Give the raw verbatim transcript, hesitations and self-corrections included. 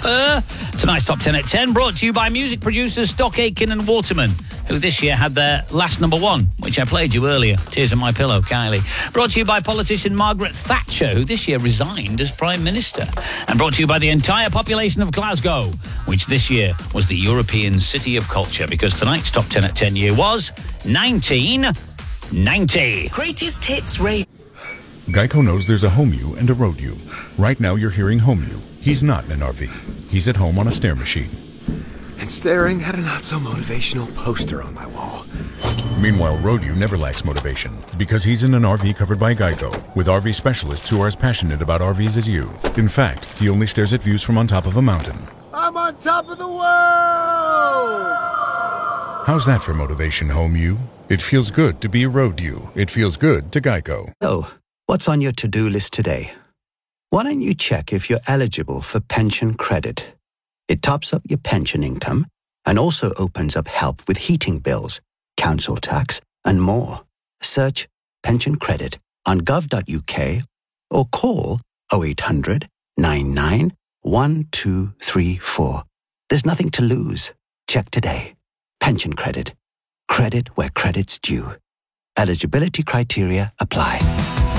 Uh, tonight's Top ten at ten, brought to you by music producers Stock Aitken and Waterman, who this year had their last number one, which I played you earlier, Tears on My Pillow, Kylie. Brought to you by politician Margaret Thatcher, who this year resigned as Prime Minister. And brought to you by the entire population of Glasgow, which this year was the European City of Culture, because tonight's Top ten at ten year was nineteen ninety. Greatest Hits Radio. Geico knows there's a home you and a road you. Right now you're hearing home you. He's not in an R V. He's at home on a stair machine. And staring at a not-so-motivational poster on my wall. Meanwhile, road you never lacks motivation, because he's in an R V covered by Geico, with R V specialists who are as passionate about R Vs as you. In fact, he only stares at views from on top of a mountain. I'm on top of the world! How's that for motivation, home you? It feels good to be a road you. It feels good to Geico. Oh, what's on your to-do list today? Why don't you check if you're eligible for pension credit? It tops up your pension income and also opens up help with heating bills, council tax, and more. Search pension credit on gov dot U K or call oh eight hundred, nine nine, one two three four. There's nothing to lose. Check today. Pension credit. Credit where credit's due. Eligibility criteria apply.